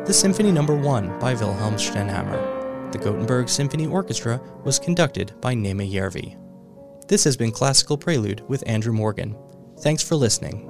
the Symphony No. 1 by Wilhelm Stenhammar. The Gothenburg Symphony Orchestra was conducted by Neeme Järvi. This has been Classical Prelude with Andrew Morgan. Thanks for listening.